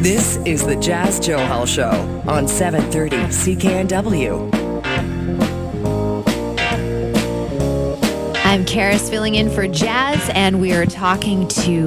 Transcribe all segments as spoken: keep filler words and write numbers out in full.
This is the Jas Johal Show on seven thirty C K N W. I'm Karis filling in for Jas, and we are talking to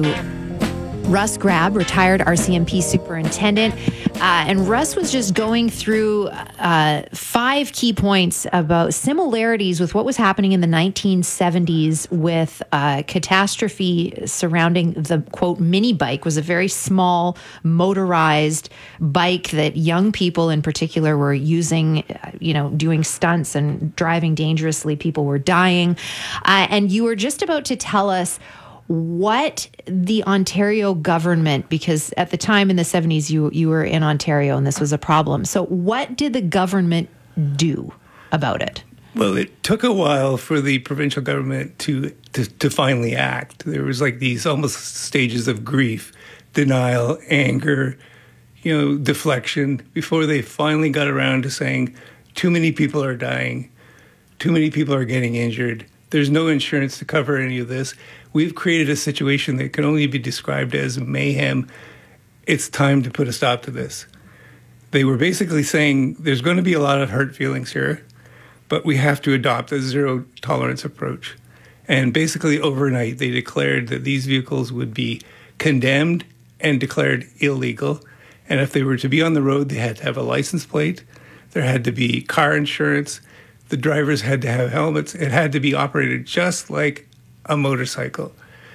Russ Grab, retired R C M P superintendent. Uh, and Russ was just going through uh, five key points about similarities with what was happening in the nineteen seventies with uh, catastrophe surrounding the, quote, mini bike. Was a very small motorized bike that young people in particular were using, you know, doing stunts and driving dangerously. People were dying. Uh, and you were just about to tell us what the Ontario government, because at the time in the seventies, you you were in Ontario and this was a problem. So what did the government do about it? Well, it took a while for the provincial government to, to, to finally act. There was like these almost stages of grief, denial, anger, you know, deflection, before they finally got around to saying, too many people are dying, too many people are getting injured. There's no insurance to cover any of this. We've created a situation that can only be described as mayhem. It's time to put a stop to this. They were basically saying there's going to be a lot of hurt feelings here, but we have to adopt a zero tolerance approach. And basically overnight, they declared that these vehicles would be condemned and declared illegal. And if they were to be on the road, they had to have a license plate. There had to be car insurance. The drivers had to have helmets. It had to be operated just like a motorcycle.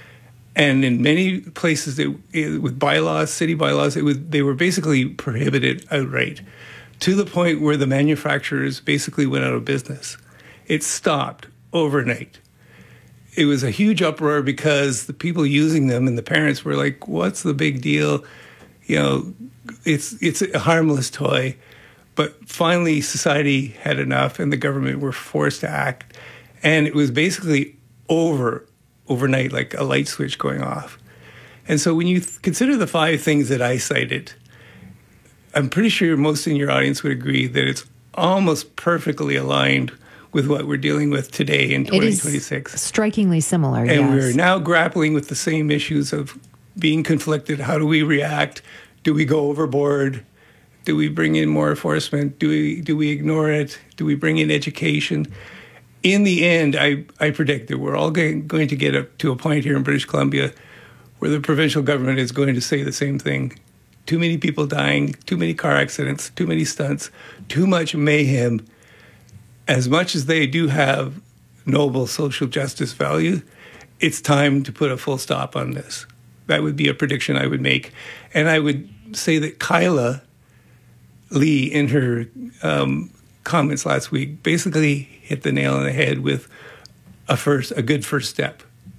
And in many places, it, it, with bylaws, city bylaws, it was, they were basically prohibited outright, to the point where the manufacturers basically went out of business. It stopped overnight. It was a huge uproar because the people using them and the parents were like, what's the big deal? You know, it's it's a harmless toy. But finally, society had enough and the government were forced to act. And it was basically over overnight, like a light switch going off. And so when you th- consider the five things that I cited, I'm pretty sure most in your audience would agree that it's almost perfectly aligned with what we're dealing with today in twenty twenty-six. It is strikingly similar, and yes. we're now grappling with the same issues of being conflicted. How do we react? Do we go overboard? Do we bring in more enforcement? Do we do we ignore it? Do we bring in education? In the end, I, I predict that we're all going, going to get up to a point here in British Columbia where the provincial government is going to say the same thing. Too many people dying, too many car accidents, too many stunts, too much mayhem. As much as they do have noble social justice value, it's time to put a full stop on this. That would be a prediction I would make. And I would say that Kyla Lee, in her um, comments last week, basically hit the nail on the head with a first, a good first step.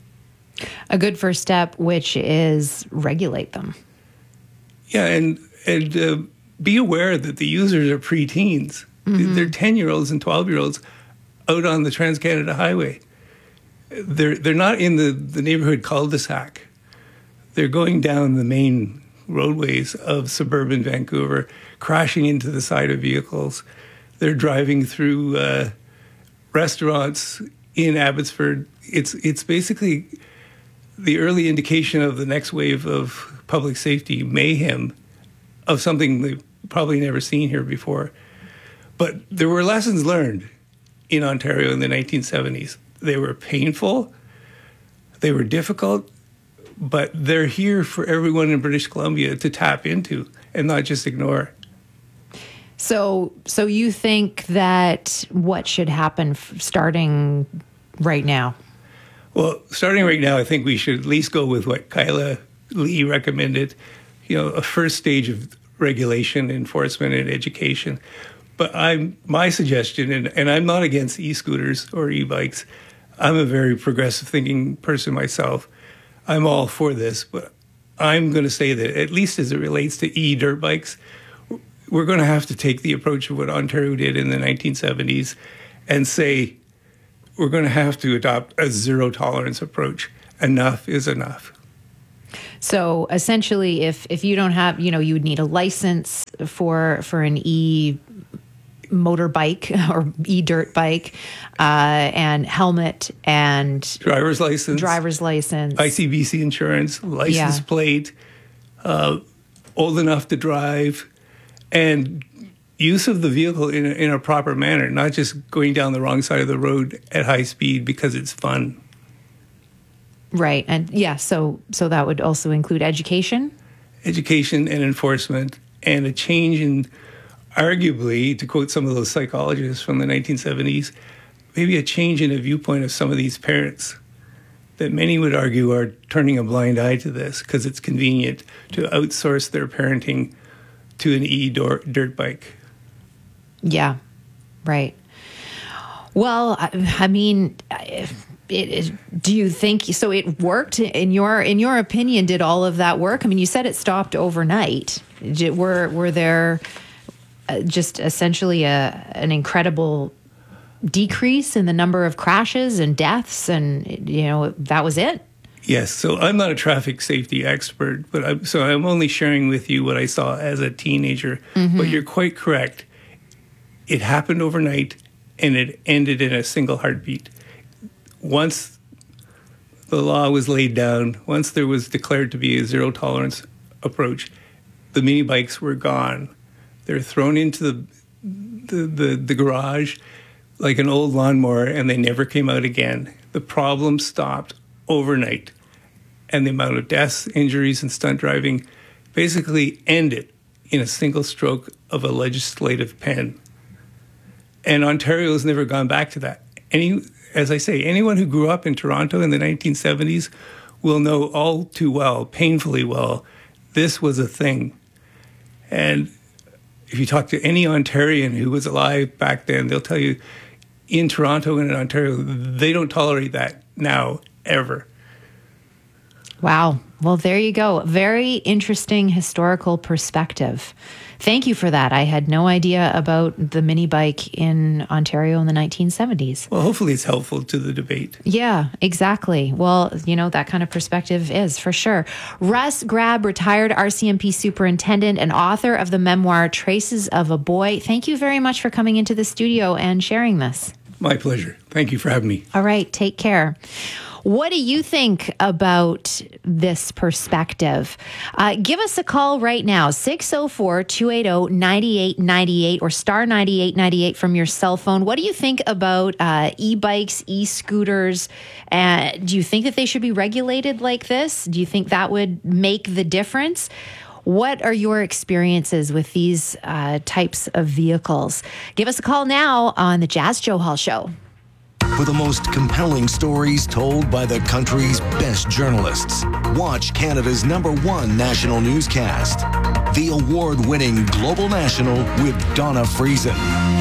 A good first step, which is regulate them. Yeah, and and uh, be aware that the users are preteens. Mm-hmm. They're ten-year-olds and twelve-year-olds out on the Trans-Canada Highway. They're they're not in the, the neighborhood cul-de-sac. They're going down the main roadways of suburban Vancouver, crashing into the side of vehicles. They're driving through uh, restaurants in Abbotsford. It's it's basically the early indication of the next wave of public safety mayhem, of something they've probably never seen here before. But there were lessons learned in Ontario in the nineteen seventies. They were painful, they were difficult, but they're here for everyone in British Columbia to tap into and not just ignore. So, so you think that what should happen f- starting right now? Well, starting right now, I think we should at least go with what Kyla Lee recommended, you know, a first stage of regulation, enforcement, and education. But I'm my suggestion, and, and I'm not against e-scooters or e-bikes. I'm a very progressive thinking person myself. I'm all for this, but I'm going to say that at least as it relates to e-dirt bikes, we're going to have to take the approach of what Ontario did in the nineteen seventies and say we're going to have to adopt a zero tolerance approach. Enough is enough. So essentially, if if you don't have, you know, you would need a license for for an e motorbike or e-dirt bike, uh, and helmet and driver's license, driver's license, I C B C insurance, license yeah. plate, uh, old enough to drive, and use of the vehicle in a, in a proper manner, not just going down the wrong side of the road at high speed because it's fun. Right. And yeah, so so that would also include education? Education and enforcement, and a change in, arguably, to quote some of those psychologists from the nineteen seventies, maybe a change in a viewpoint of some of these parents that many would argue are turning a blind eye to this because it's convenient to outsource their parenting to an e-dirt bike. Yeah, right. Well, I, I mean, it, it, do you think so? It worked in your in your opinion? Did all of that work? I mean, you said it stopped overnight. Did, were were there uh, just essentially a an incredible decrease in the number of crashes and deaths, and you know that was it? Yes. So I'm not a traffic safety expert, but I'm, so I'm only sharing with you what I saw as a teenager. Mm-hmm. But you're quite correct. It happened overnight, and it ended in a single heartbeat. Once the law was laid down, once there was declared to be a zero tolerance approach, the mini bikes were gone. They're thrown into the the, the, the garage like an old lawnmower, and they never came out again. The problem stopped overnight, and the amount of deaths, injuries, and stunt driving basically ended in a single stroke of a legislative pen. And Ontario's never gone back to that. Any, as I say, anyone who grew up in Toronto in the nineteen seventies will know all too well, painfully well, this was a thing. And if you talk to any Ontarian who was alive back then, they'll tell you in Toronto and in Ontario, they don't tolerate that now, ever. Wow. Well, there you go. Very interesting historical perspective. Thank you for that. I had no idea about the mini bike in Ontario in the nineteen seventies. Well, hopefully it's helpful to the debate. Yeah, exactly. Well, you know, that kind of perspective is for sure. Russ Grab, retired R C M P superintendent and author of the memoir Traces of a Boy. Thank you very much for coming into the studio and sharing this. My pleasure. Thank you for having me. All right, take care. What do you think about this perspective? Uh, give us a call right now, six oh four, two eight oh, nine eight nine eight or star ninety-eight ninety-eight from your cell phone. What do you think about uh, e-bikes, e-scooters? Uh, do you think that they should be regulated like this? Do you think that would make the difference? What are your experiences with these uh, types of vehicles? Give us a call now on the Jazz Joe Hall Show. For the most compelling stories told by the country's best journalists, watch Canada's number one national newscast, the award-winning Global National with Donna Friesen.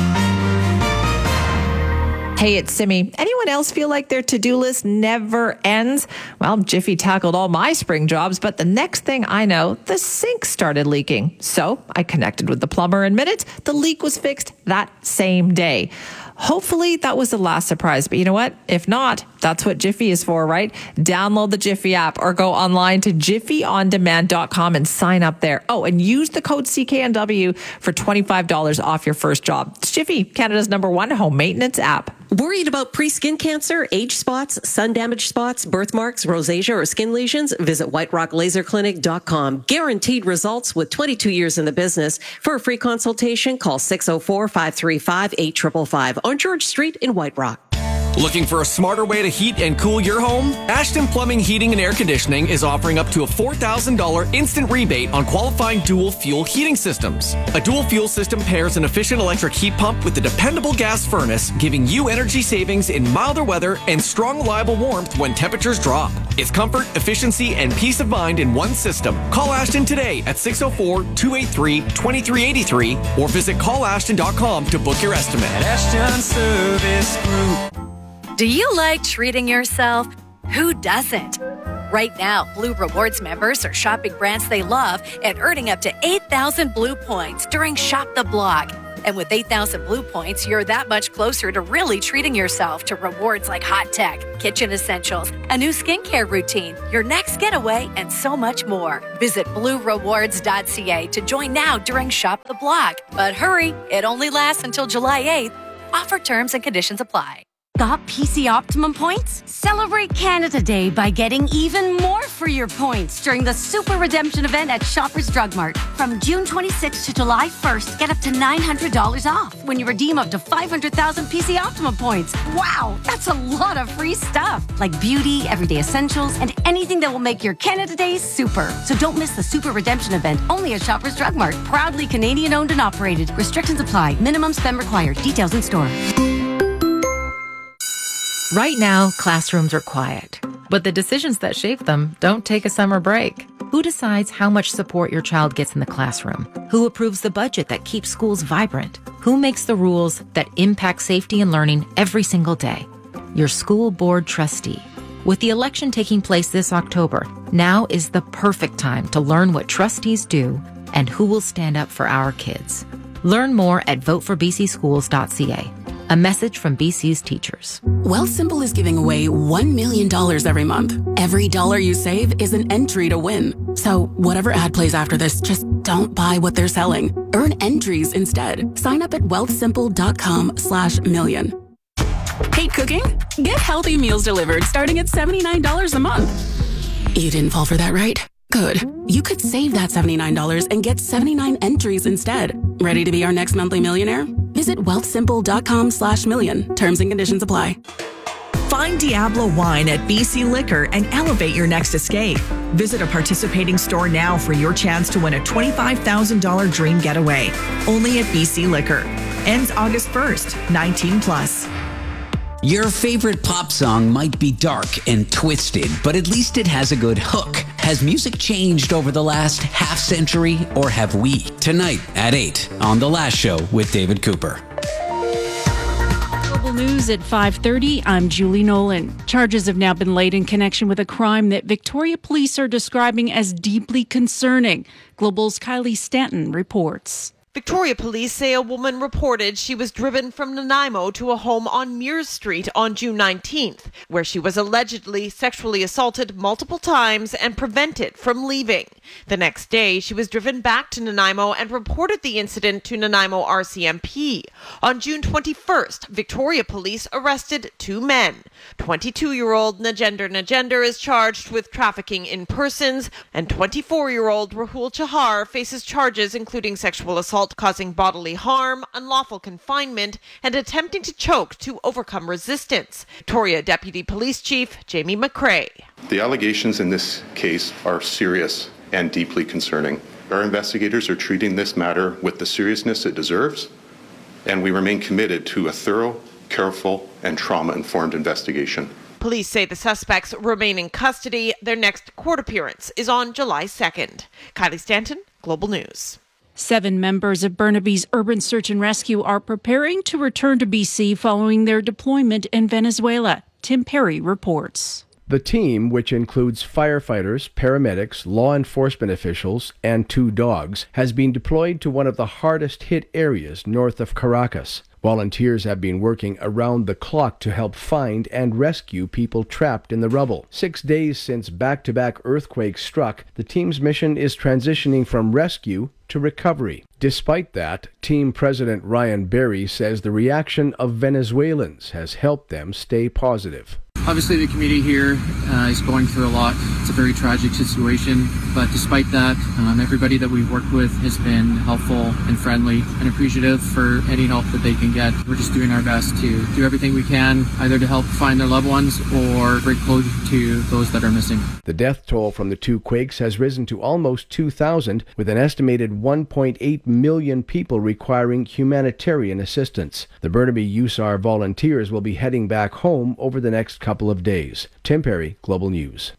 Hey, it's Simi. Anyone else feel like their to-do list never ends? Well, Jiffy tackled all my spring jobs, but the next thing I know, the sink started leaking. So I connected with the plumber in minutes. The leak was fixed that same day. Hopefully that was the last surprise, but you know what? If not, that's what Jiffy is for, right? Download the Jiffy app or go online to jiffy on demand dot com and sign up there. Oh, and use the code C K N W for twenty-five dollars off your first job. It's Jiffy, Canada's number one home maintenance app. Worried about pre-skin cancer, age spots, sun-damaged spots, birthmarks, rosacea, or skin lesions? Visit white rock laser clinic dot com. Guaranteed results with twenty-two years in the business. For a free consultation, call six oh four, five three five, eight five five on George Street in White Rock. Looking for a smarter way to heat and cool your home? Ashton Plumbing, Heating and Air Conditioning is offering up to a four thousand dollars instant rebate on qualifying dual fuel heating systems. A dual fuel system pairs an efficient electric heat pump with a dependable gas furnace, giving you energy savings in milder weather and strong, reliable warmth when temperatures drop. It's comfort, efficiency, and peace of mind in one system. Call Ashton today at six oh four, two eight three, two three eight three or visit call ashton dot com to book your estimate. Ashton Service Group. Do you like treating yourself? Who doesn't? Right now, Blue Rewards members are shopping brands they love and earning up to eight thousand Blue points during Shop the Block. And with eight thousand Blue points, you're that much closer to really treating yourself to rewards like hot tech, kitchen essentials, a new skincare routine, your next getaway, and so much more. Visit blue rewards dot c a to join now during Shop the Block. But hurry, it only lasts until July eighth. Offer terms and conditions apply. Got P C Optimum points? Celebrate Canada Day by getting even more for your points during the Super Redemption event at Shoppers Drug Mart. From June twenty-sixth to July first, get up to nine hundred dollars off when you redeem up to five hundred thousand P C Optimum points. Wow, that's a lot of free stuff, like beauty, everyday essentials, and anything that will make your Canada Day super. So don't miss the Super Redemption event, only at Shoppers Drug Mart. Proudly Canadian owned and operated. Restrictions apply. Minimum spend required. Details in store. Right now, classrooms are quiet, but the decisions that shape them don't take a summer break. Who decides how much support your child gets in the classroom? Who approves the budget that keeps schools vibrant? Who makes the rules that impact safety and learning every single day? Your school board trustee. With the election taking place this October, now is the perfect time to learn what trustees do and who will stand up for our kids. Learn more at vote for b c schools dot c a. A message from B C's teachers. Wealthsimple is giving away one million dollars every month. Every dollar you save is an entry to win. So whatever ad plays after this, just don't buy what they're selling. Earn entries instead. Sign up at wealthsimple.com slash million. Hate cooking? Get healthy meals delivered starting at seventy-nine dollars a month. You didn't fall for that, right? Good. You could save that seventy-nine dollars and get seventy-nine entries instead. Ready to be our next monthly millionaire? Visit wealthsimple.com slash million. Terms and conditions apply. Find Diablo Wine at B C Liquor and elevate your next escape. Visit a participating store now for your chance to win a twenty-five thousand dollars dream getaway. Only at B C Liquor. Ends August first. nineteen plus. Your favorite pop song might be dark and twisted, but at least it has a good hook. Has music changed over the last half century, or have we? Tonight at eight on The Last Show with David Cooper. Global News at five thirty. I'm Julie Nolan. Charges have now been laid in connection with a crime that Victoria police are describing as deeply concerning. Global's Kylie Stanton reports. Victoria police say a woman reported she was driven from Nanaimo to a home on Mears Street on June nineteenth, where she was allegedly sexually assaulted multiple times and prevented from leaving. The next day, she was driven back to Nanaimo and reported the incident to Nanaimo R C M P. On June twenty-first, Victoria police arrested two men. twenty-two-year-old Najender Najender is charged with trafficking in persons, and twenty-four-year-old Rahul Chahar faces charges including sexual assault causing bodily harm, unlawful confinement, and attempting to choke to overcome resistance. Victoria Deputy Police Chief Jamie McCrae. The allegations in this case are serious and deeply concerning. Our investigators are treating this matter with the seriousness it deserves, and we remain committed to a thorough, careful, and trauma-informed investigation. Police say the suspects remain in custody. Their next court appearance is on July second. Kylie Stanton, Global News. Seven members of Burnaby's Urban Search and Rescue are preparing to return to B C following their deployment in Venezuela. Tim Perry reports. The team, which includes firefighters, paramedics, law enforcement officials, and two dogs, has been deployed to one of the hardest hit areas north of Caracas. Volunteers have been working around the clock to help find and rescue people trapped in the rubble. Six days since back-to-back earthquakes struck, the team's mission is transitioning from rescue to recovery. Despite that, team president Ryan Berry says the reaction of Venezuelans has helped them stay positive. Obviously, the community here uh, is going through a lot. It's a very tragic situation, but despite that, um, everybody that we've worked with has been helpful and friendly and appreciative for any help that they can get. We're just doing our best to do everything we can, either to help find their loved ones or bring closure to those that are missing. The death toll from the two quakes has risen to almost two thousand, with an estimated one point eight million people requiring humanitarian assistance. The Burnaby U S A R volunteers will be heading back home over the next couple of days. Tim Perry, Global News.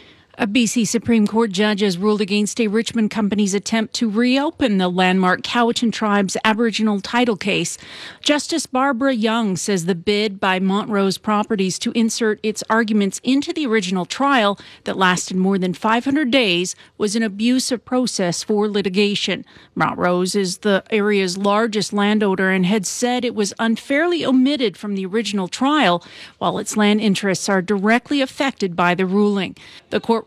A B C Supreme Court judge has ruled against a Richmond company's attempt to reopen the landmark Cowichan Tribe's Aboriginal title case. Justice Barbara Young says the bid by Montrose Properties to insert its arguments into the original trial that lasted more than five hundred days was an abuse of process for litigation. Montrose is the area's largest landowner and had said it was unfairly omitted from the original trial, while its land interests are directly affected by the ruling. The court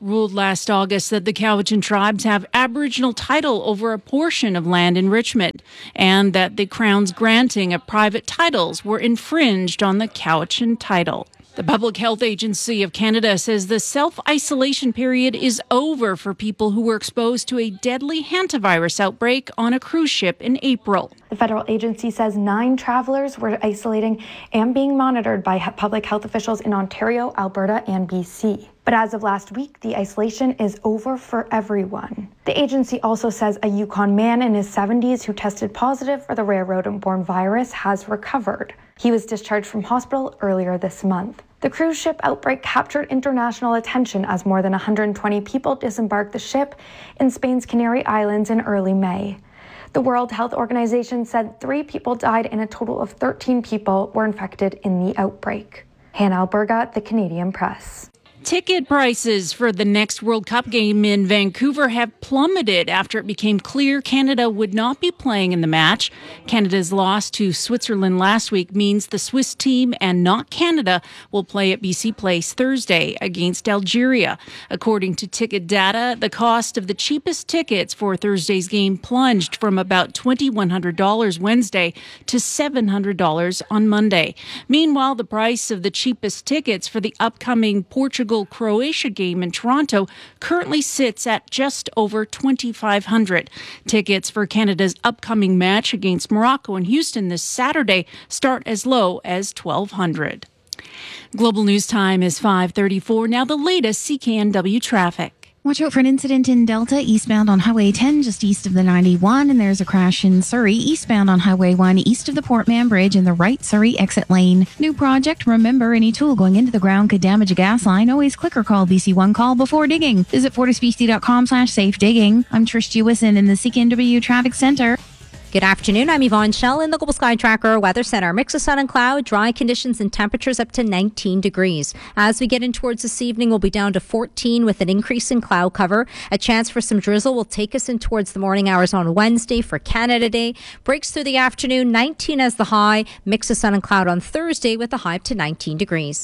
ruled last August that the Cowichan tribes have Aboriginal title over a portion of land in Richmond, and that the Crown's granting of private titles were infringed on the Cowichan title. The Public Health Agency of Canada says the self-isolation period is over for people who were exposed to a deadly hantavirus outbreak on a cruise ship in April. The federal agency says nine travelers were isolating and being monitored by public health officials in Ontario, Alberta, and B C. But as of last week, the isolation is over for everyone. The agency also says a Yukon man in his seventies who tested positive for the rare rodent-borne virus has recovered. He was discharged from hospital earlier this month. The cruise ship outbreak captured international attention as more than one hundred twenty people disembarked the ship in Spain's Canary Islands in early May. The World Health Organization said three people died and a total of thirteen people were infected in the outbreak. Hannah Alberga, The Canadian Press. Ticket prices for the next World Cup game in Vancouver have plummeted after it became clear Canada would not be playing in the match. Canada's loss to Switzerland last week means the Swiss team and not Canada will play at B C Place Thursday against Algeria. According to ticket data, the cost of the cheapest tickets for Thursday's game plunged from about two thousand one hundred dollars Wednesday to seven hundred dollars on Monday. Meanwhile, the price of the cheapest tickets for the upcoming Portugal Croatia game in Toronto currently sits at just over twenty-five hundred dollars. Tickets for Canada's upcoming match against Morocco in Houston this Saturday start as low as twelve hundred dollars. Global News Time is five thirty-four. Now the latest C K N W traffic. Watch out for an incident in Delta, eastbound on Highway ten, just east of the ninety-one, and there's a crash in Surrey, eastbound on Highway one, east of the Portman Bridge in the right Surrey exit lane. New project, remember, any tool going into the ground could damage a gas line. Always click or call B C one Call before digging. Visit fortisbc.com slash safe digging. I'm Trish Jewison in the C K N W Traffic Center. Good afternoon. I'm Yvonne Schell in the Global Sky Tracker Weather Center. Mix of sun and cloud, dry conditions and temperatures up to nineteen degrees. As we get in towards this evening, we'll be down to fourteen with an increase in cloud cover. A chance for some drizzle will take us in towards the morning hours on Wednesday for Canada Day. Breaks through the afternoon, nineteen as the high. Mix of sun and cloud on Thursday with a high up to nineteen degrees.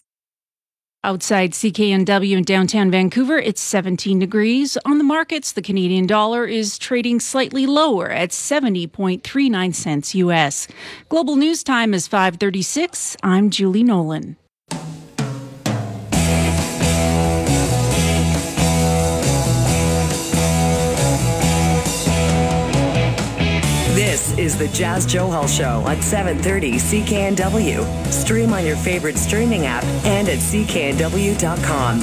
Outside C K N W in downtown Vancouver, it's seventeen degrees. On the markets, the Canadian dollar is trading slightly lower at seventy point three nine cents U S. Global News Time is five thirty-six. I'm Julie Nolan. This is the Jazz Johal Show on seven thirty C K N W. Stream on your favorite streaming app and at C K N W dot com.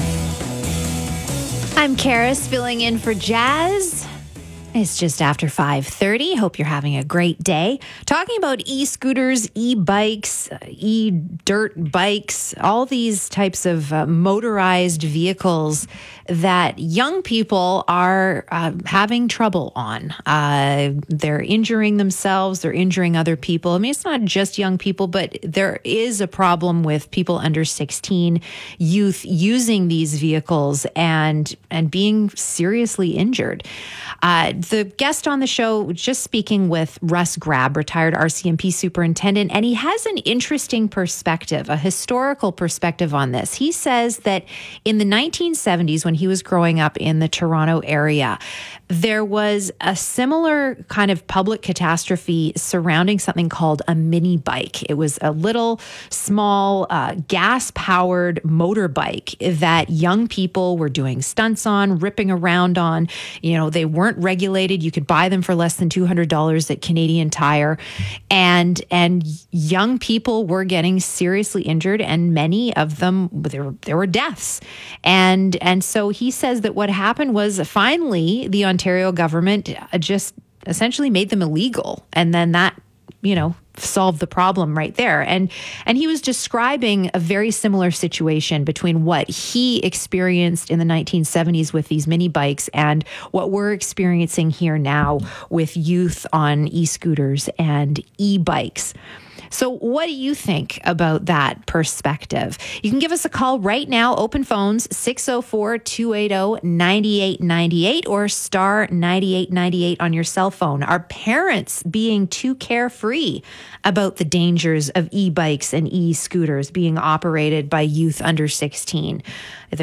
I'm Karis filling in for Jazz. It's just after five thirty. Hope you're having a great day. Talking about e-scooters, e-bikes, e-dirt bikes, all these types of uh, motorized vehicles that young people are uh, having trouble on. Uh, they're injuring themselves. They're injuring other people. I mean, it's not just young people, but there is a problem with people under sixteen, youth using these vehicles and, and being seriously injured. Uh, the guest on the show just speaking with Russ Grab, retired R C M P superintendent, and he has an interesting perspective, a historical perspective on this. He says that in the nineteen seventies, when he was growing up in the Toronto area, there was a similar kind of public catastrophe surrounding something called a mini bike. It was a little small uh, gas-powered motorbike that young people were doing stunts on, ripping around on. You know, they weren't regulated. You could buy them for less than two hundred dollars at Canadian Tire. And and young people were getting seriously injured, and many of them, there, there were deaths. And, and so he says that what happened was finally the Ontario government just essentially made them illegal. And then that, you know, solved the problem right there. And and he was describing a very similar situation between what he experienced in the nineteen seventies with these mini bikes and what we're experiencing here now with youth on e-scooters and e-bikes. So what do you think about that perspective? You can give us a call right now. Open phones, six oh four, two eight oh, nine eight nine eight or star ninety-eight ninety-eight on your cell phone. Are parents being too carefree about the dangers of e-bikes and e-scooters being operated by youth under sixteen? They're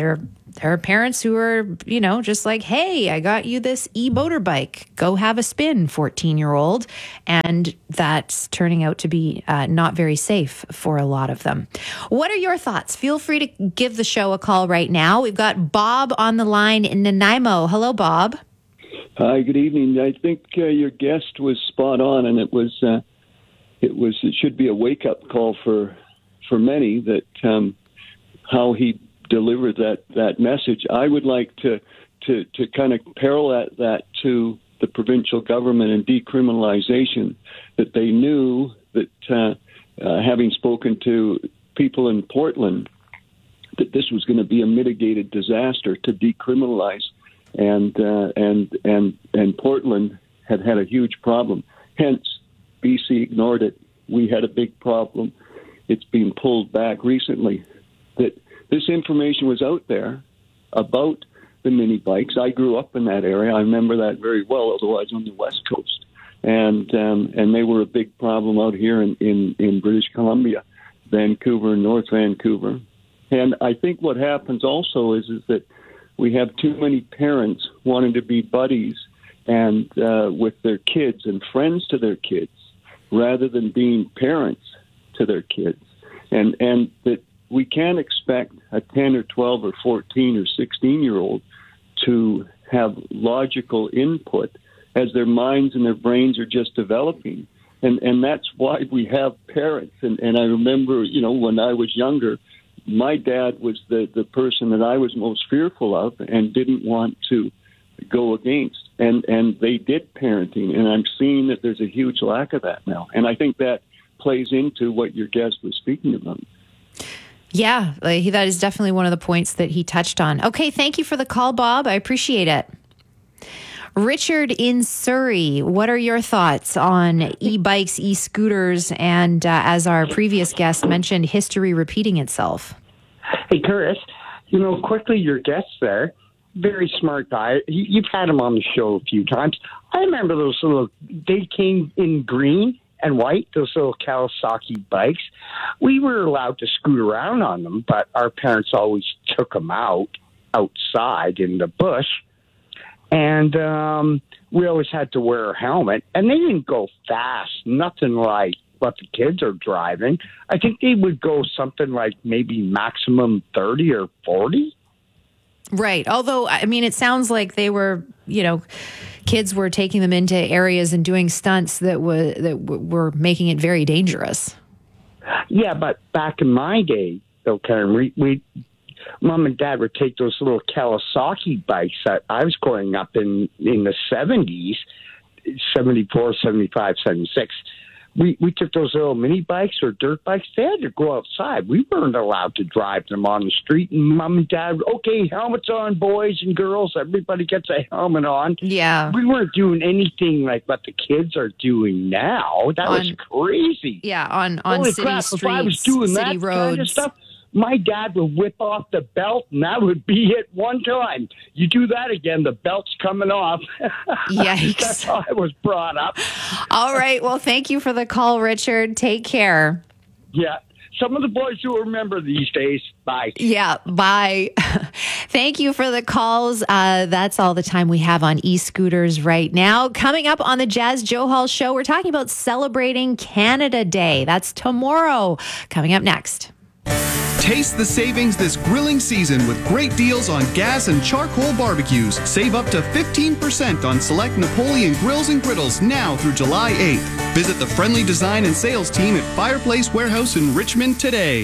there are parents who are, you know, just like, hey, I got you this e-motorbike. Go have a spin, fourteen-year-old. And that's turning out to be uh, not very safe for a lot of them. What are your thoughts? Feel free to give the show a call right now. We've got Bob on the line in Nanaimo. Hello, Bob. Hi, good evening. I think uh, your guest was spot on, and it was uh, it was it should be a wake-up call for for many that um, how he delivered that, that message. I would like to to to kind of parallel that to the provincial government and decriminalization, that they knew that uh, uh, having spoken to people in Portland, that this was going to be a mitigated disaster to decriminalize. And uh, and and and Portland had had a huge problem. Hence, B C ignored it. We had a big problem. It's been pulled back recently. That this information was out there about the mini bikes. I grew up in that area. I remember that very well, although I was on the West Coast. And um, and they were a big problem out here in, in, in British Columbia, Vancouver, North Vancouver. And I think what happens also is, is that we have too many parents wanting to be buddies and uh, with their kids and friends to their kids, rather than being parents to their kids. And and that we can't expect a ten or twelve or fourteen or sixteen-year-old to have logical input as their minds and their brains are just developing. And and that's why we have parents. And, and I remember, you know, when I was younger, my dad was the, the person that I was most fearful of and didn't want to go against. And, and they did parenting, and I'm seeing that there's a huge lack of that now. And I think that plays into what your guest was speaking about. Yeah, like, that is definitely one of the points that he touched on. Okay, thank you for the call, Bob. I appreciate it. Richard in Surrey, what are your thoughts on e-bikes, e-scooters, and uh, as our previous guest mentioned, history repeating itself? Hey, Curtis, you know, quickly, your guest there, very smart guy. You, you've had him on the show a few times. I remember those little, they came in green and white, those little Kawasaki bikes. We were allowed to scoot around on them, but our parents always took them out, outside in the bush. And um, we always had to wear a helmet. And they didn't go fast, nothing like what the kids are driving. I think they would go something like maybe maximum thirty or forty. Right. Although, I mean, it sounds like they were, you know, kids were taking them into areas and doing stunts that were, that w- were making it very dangerous. Yeah, but back in my day, though, Karen, we... we Mom and Dad would take those little Kawasaki bikes that I was growing up in in the seventies, seventy-four, seventy-five, seventy-six. We we took those little mini bikes or dirt bikes. They had to go outside. We weren't allowed to drive them on the street. And Mom and Dad, okay, helmets on, boys and girls. Everybody gets a helmet on. Yeah. We weren't doing anything like what the kids are doing now. That On- was crazy. Yeah, on, on Holy city crap, streets, if I was doing city that roads. kind of stuff, my dad would whip off the belt, and that would be it one time. You do that again, the belt's coming off. Yikes. That's how I was brought up. All right. Well, thank you for the call, Richard. Take care. Yeah. Some of the boys who remember these days. Bye. Yeah, bye. Thank you for the calls. Uh, that's all the time we have on e-scooters right now. Coming up on the Jazz Johal Show, we're talking about celebrating Canada Day. That's tomorrow. Coming up next. Taste the savings this grilling season with great deals on gas and charcoal barbecues. Save up to fifteen percent on select Napoleon grills and griddles now through July eighth. Visit the friendly design and sales team at Fireplace Warehouse in Richmond today.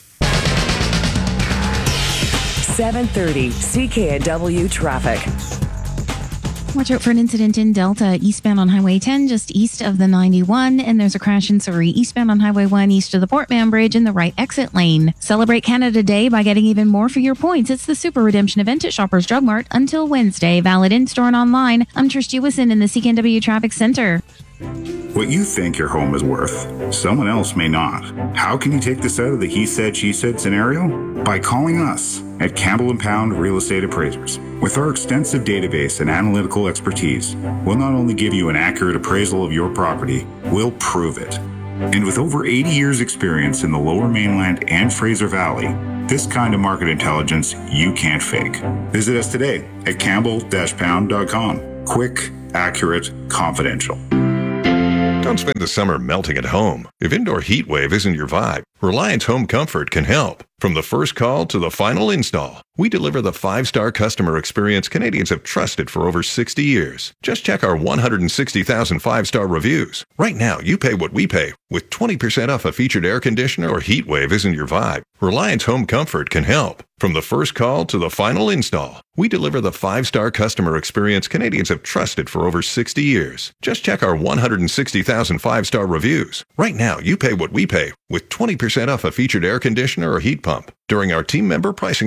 seven thirty C K N W traffic. Watch out for an incident in Delta, eastbound on Highway ten, just east of the ninety-one. And there's a crash in Surrey, eastbound on Highway one, east of the Portman Bridge in the right exit lane. Celebrate Canada Day by getting even more for your points. It's the Super Redemption event at Shoppers Drug Mart until Wednesday. Valid in-store and online. I'm Trish Jewison in the C K N W Traffic Center. What you think your home is worth, someone else may not. How can you take this out of the he said, she said scenario? By calling us at Campbell and Pound Real Estate Appraisers. With our extensive database and analytical expertise, we'll not only give you an accurate appraisal of your property, we'll prove it. And with over eighty years experience in the Lower Mainland and Fraser Valley, this kind of market intelligence you can't fake. Visit us today at campbell dash pound dot com. Quick, accurate, confidential. Don't spend the summer melting at home. If indoor heat wave isn't your vibe, Reliance Home Comfort can help. From the first call to the final install, we deliver the five-star customer experience Canadians have trusted for over sixty years. Just check our one hundred sixty thousand five-star reviews. Right now, you pay what we pay with twenty percent off a featured air conditioner or heat wave isn't your vibe. Reliance Home Comfort can help. From the first call to the final install, we deliver the five-star customer experience Canadians have trusted for over sixty years. Just check our one hundred sixty thousand five-star reviews. Right now, you pay what we pay with twenty percent off a featured air conditioner or heat pump during our team member pricing